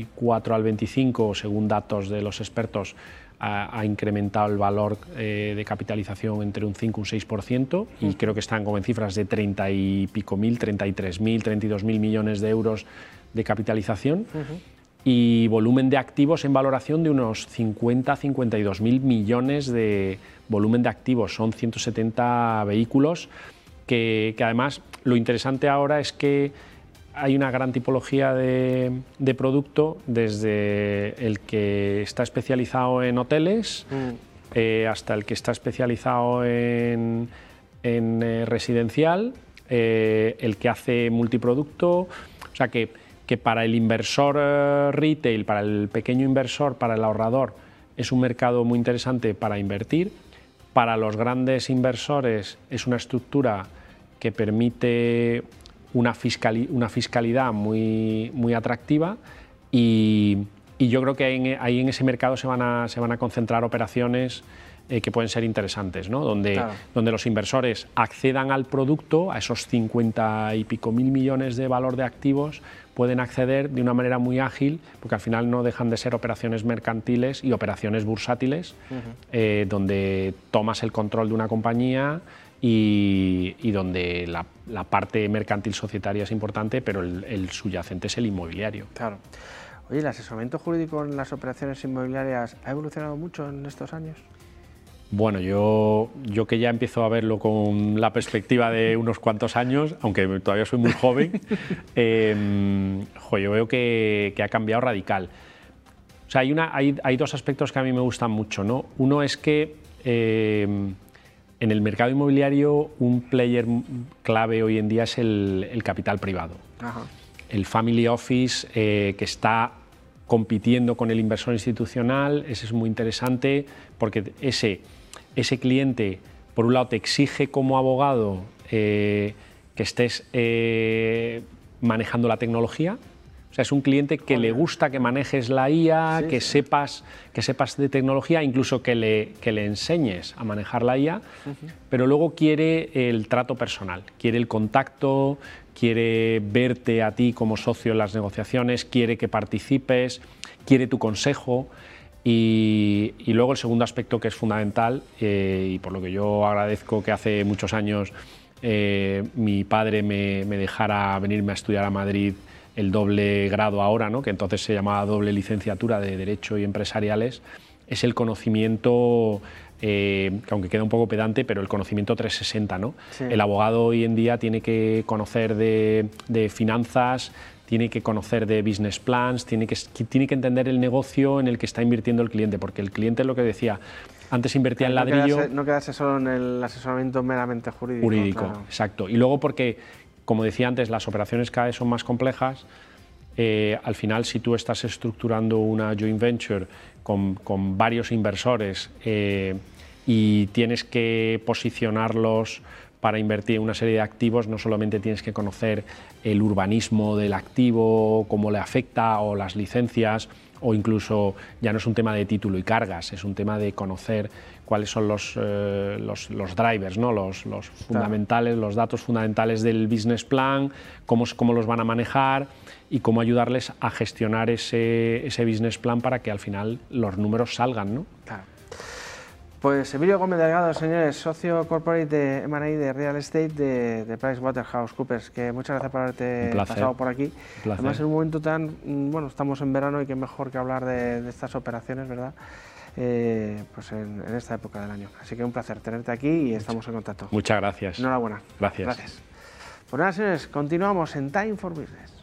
24 al 25, según datos de los expertos, ha incrementado el valor de capitalización entre un 5 y un 6%, y creo que están como en cifras de 30 y pico mil, 33.000, 32.000 millones de euros de capitalización, y volumen de activos en valoración de unos 50 a 52.000 millones de volumen de activos. Son 170 vehículos que además lo interesante ahora es que hay una gran tipología de producto, desde el que está especializado en hoteles hasta el que está especializado en residencial, el que hace multiproducto. O sea que para el inversor retail, para el pequeño inversor, para el ahorrador, es un mercado muy interesante para invertir. Para los grandes inversores es una estructura que permite una fiscalidad muy atractiva, y yo creo que ahí en ese mercado se van a concentrar operaciones que pueden ser interesantes, ¿no? Donde los inversores accedan al producto, a esos 50 y pico mil millones de valor de activos, pueden acceder de una manera muy ágil, porque al final no dejan de ser operaciones mercantiles y operaciones bursátiles, donde tomas el control de una compañía y donde la parte mercantil societaria es importante, pero el subyacente es el inmobiliario. Claro. Oye, ¿el asesoramiento jurídico en las operaciones inmobiliarias ha evolucionado mucho en estos años? Bueno, yo que ya empiezo a verlo con la perspectiva de unos cuantos años, aunque todavía soy muy joven, yo veo que ha cambiado radical. O sea, hay dos aspectos que a mí me gustan mucho, ¿no? Uno es que en el mercado inmobiliario un player clave hoy en día es el capital privado. El family office que está compitiendo con el inversor institucional. Ese es muy interesante, porque ese cliente, por un lado, te exige como abogado que estés manejando la tecnología. O sea, es un cliente que le gusta que manejes la IA, que sepas de tecnología, incluso que le enseñes a manejar la IA, pero luego quiere el trato personal, quiere el contacto, quiere verte a ti como socio en las negociaciones, quiere que participes, quiere tu consejo. Y luego el segundo aspecto que es fundamental, y por lo que yo agradezco que hace muchos años mi padre me dejara venirme a estudiar a Madrid el doble grado ahora, ¿no? Que entonces se llamaba doble licenciatura de Derecho y Empresariales, es el conocimiento, que aunque queda un poco pedante, pero el conocimiento 360, ¿no? El abogado hoy en día tiene que conocer de finanzas, tiene que conocer de business plans, tiene que entender el negocio en el que está invirtiendo el cliente, porque el cliente es lo que decía, antes invertía en ladrillo. No quedarse solo en el asesoramiento meramente jurídico. Claro. Exacto. Y luego porque, como decía antes, las operaciones cada vez son más complejas. Al final, si tú estás estructurando una joint venture con varios inversores y tienes que posicionarlos para invertir en una serie de activos, no solamente tienes que conocer el urbanismo del activo, cómo le afecta, o las licencias, o incluso ya no es un tema de título y cargas, es un tema de conocer cuáles son los drivers, ¿no? los fundamentales, los datos fundamentales del business plan, cómo los van a manejar y cómo ayudarles a gestionar ese business plan para que al final los números salgan, ¿no? Claro. Pues Emilio Gómez Delgado, señores, socio corporate de M&A de Real Estate de PricewaterhouseCoopers, que muchas gracias por haberte pasado por aquí. Además, en un momento tan, bueno, estamos en verano y qué mejor que hablar de estas operaciones, ¿verdad? Pues en esta época del año. Así que un placer tenerte aquí y estamos en contacto. Muchas gracias. Enhorabuena. Gracias. Pues nada, señores, continuamos en Time for Business.